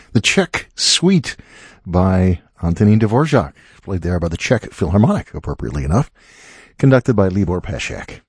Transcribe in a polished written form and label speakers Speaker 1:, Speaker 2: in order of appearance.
Speaker 1: The Czech Suite by Antonín Dvorak, played there by the Czech Philharmonic, appropriately enough, conducted by Libor Pesek.